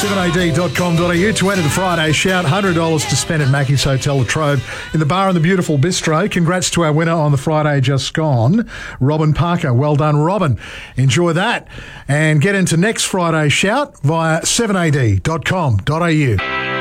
7ad.com.au to enter the Friday shout. $100 to spend at Mackey's Hotel La Trobe in the bar and the beautiful bistro. Congrats to our winner on the Friday just gone, Robin Parker. Well done, Robin. Enjoy that and get into next Friday shout via 7ad.com.au.